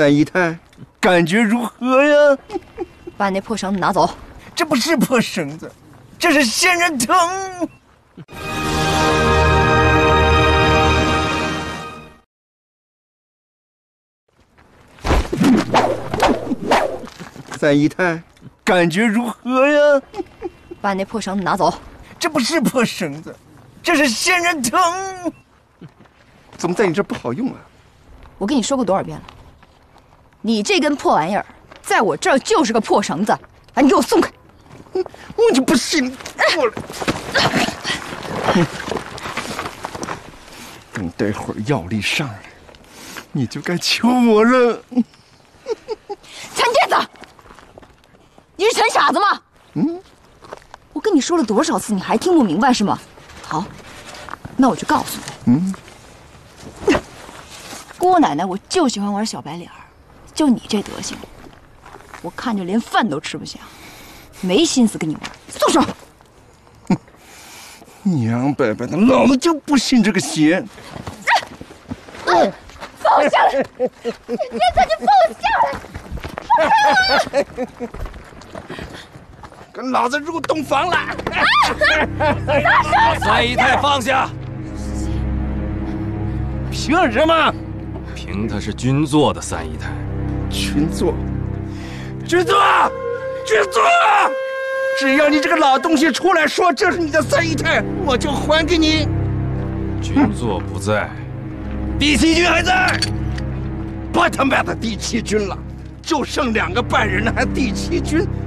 三姨太，感觉如何呀？ 把你那破绳子拿走。 这不是破绳子，这是仙人藤。三姨太，感觉如何呀？ 把你那破绳子拿走。 这不是破绳子，这是仙人藤。怎么在你这不好用啊？ 我跟你说过多少遍了，你这根破玩意儿，在我这儿就是个破绳子。哎，你给我松开！ 我就不信过来。等待会儿药力上来，你就该求我了。 陈天子，你是陈傻子吗？我跟你说了多少次，你还听不明白是吗？好，那我就告诉你。姑奶奶，我就喜欢玩小白脸儿，就你这德行，我看着连饭都吃不下，没心思跟你玩。松手！ 娘拜拜的，老子就不信这个邪！ 放下来！陈天子，你放下来！ 跟老子入洞房了！ 把三姨太放下！ 凭什么？ 凭她是军座的三姨太。 军座，军座，军座！只要你这个老东西出来说这是你的三姨太，我就还给你。 军座不在， 第七军还在。不他妈的第七军了，就剩2个半人了，还第七军？